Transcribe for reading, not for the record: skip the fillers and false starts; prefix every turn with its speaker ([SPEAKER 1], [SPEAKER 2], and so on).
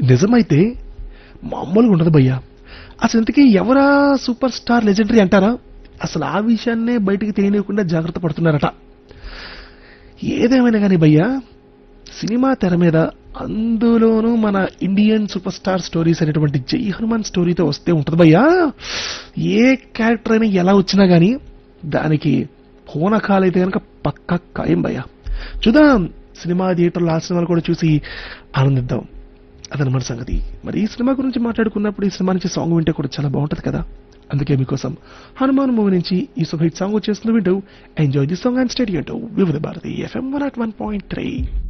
[SPEAKER 1] నిజమైతే మామూలుగా ఉండదు భయ్యా. అసలు ఇంతకీ ఎవరా సూపర్ స్టార్ లెజెండరీ అంటారా? అసలు ఆ విషయాన్నే బయటికి తెలియకుండా జాగ్రత్త పడుతున్నారట. ఏదేమైనా కానీ భయ్యా, సినిమా తెర మీద అందులోనూ మన ఇండియన్ సూపర్ స్టార్ స్టోరీస్ అనేటువంటి జై హనుమాన్ స్టోరీతో వస్తే ఉంటుంది భయ్యా. ఏ క్యారెక్టర్ అయినా ఎలా వచ్చినా గానీ దానికి పూనకాలైతే కనుక పక్కా ఖాయం భయ్యా. చూద్దాం, సినిమా థియేటర్లో ఆ సినిమాలు కూడా చూసి ఆనందిద్దాం. అదనమాట సంగతి. మరి ఈ సినిమా గురించి మాట్లాడుకున్నప్పుడు ఈ సినిమా నుంచి సాంగ్ వింటే కూడా చాలా బాగుంటుంది కదా. అందుకే మీకోసం హనుమాన్ మూవీ నుంచి ఈ సూపర్ హిట్ సాంగ్ వచ్చేస్తుంది. వింటూ enjoy the song and stadium to వివిధ భారతి FM 101.3.